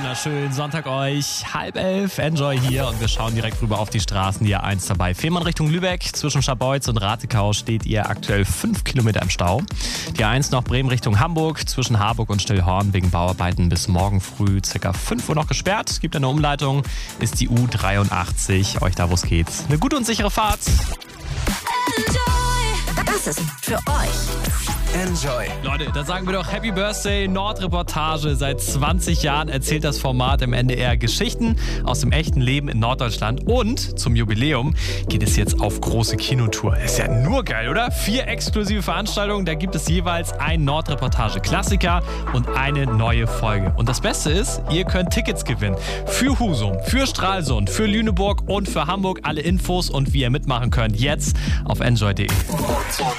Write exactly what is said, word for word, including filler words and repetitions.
wunderschönen Sonntag euch. Halb elf, Enjoy hier und wir schauen direkt rüber auf die Straßen. Die A eins dabei. Fehmarn Richtung Lübeck. Zwischen Scharbeutz und Ratekau steht ihr aktuell fünf Kilometer im Stau. Die A eins nach Bremen Richtung Hamburg. Zwischen Harburg und Stillhorn wegen Bauarbeiten bis morgen früh circa fünf Uhr noch gesperrt. Es gibt eine Umleitung. Ist die U dreiundachtzig. Euch da, wo es geht. Eine gute und sichere Fahrt. Enjoy. Das ist für euch. Enjoy. Leute, da sagen wir doch Happy Birthday Nordreportage. Seit zwanzig Jahren erzählt das Format im N D R Geschichten aus dem echten Leben in Norddeutschland. Und zum Jubiläum geht es jetzt auf große Kinotour. Ist ja nur geil, oder? Vier exklusive Veranstaltungen, da gibt es jeweils ein Nordreportage-Klassiker und eine neue Folge. Und das Beste ist, ihr könnt Tickets gewinnen. Für Husum, für Stralsund, für Lüneburg und für Hamburg. Alle Infos und wie ihr mitmachen könnt, jetzt auf enjoy punkt de.